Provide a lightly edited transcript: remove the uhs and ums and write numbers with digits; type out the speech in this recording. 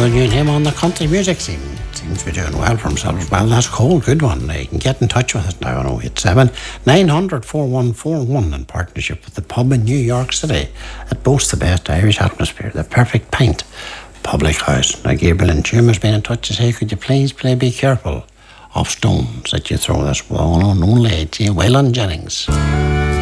Good new name on the country music scene. Seems to be doing well for himself. Well, that's Cole. Good one. You can get in touch with us now on 087 900 4141 in partnership with the pub in New York City. It boasts the best Irish atmosphere, the perfect pint public house. Now, Gabriel and Jim has been in touch to say, could you please be careful of stones that you throw this one on only to Waylon Jennings.